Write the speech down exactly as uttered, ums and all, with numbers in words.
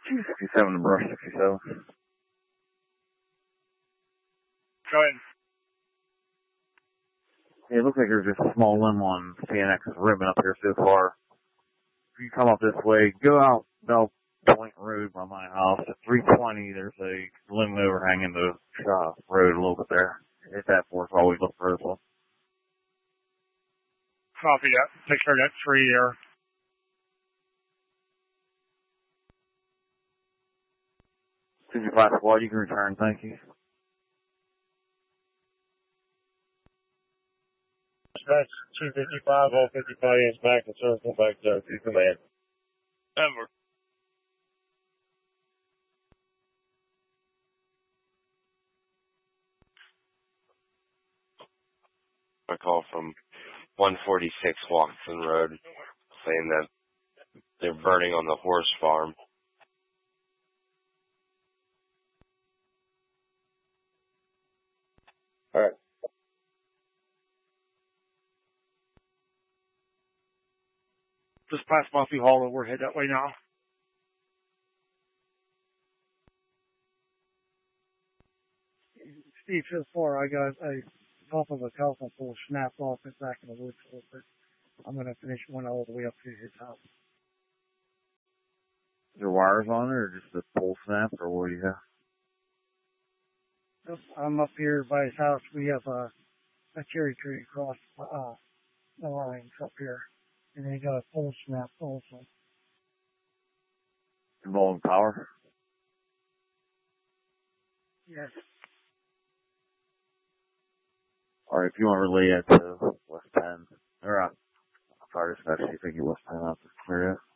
two sixty-seven to brush sixty-seven. Go ahead. Yeah, it looks like there's just a small limb on C N X's ribbon up here so far. If you come up this way, go out Bell Point Road by my house. At three twenty, there's a limb overhanging the uh, road a little bit there. Hit that for us, always look for this one. Copy that. Take care of that tree there. fifty-five squad, you can return, thank you. That's two fifty-five, all fifty-five is back and circle back to command. Over. A call from one forty-six Watson Road saying that they're burning on the horse farm. All right. Just past Murphy Hollow. We're headed that way now. Steve, so far I got a top of a telephone pole snapped off it back in the woods a little bit. I'm going to finish one all the way up to his house. Is there wires on it or just the pole snap or what do you have? I'm up here by his house. We have a, a cherry tree across uh, the lines up here. And they got a pole snap also. Involving power? Yes. Alright, if you want to relay that to West ten, or uh, fire dispatch, you think you West ten out to clear it?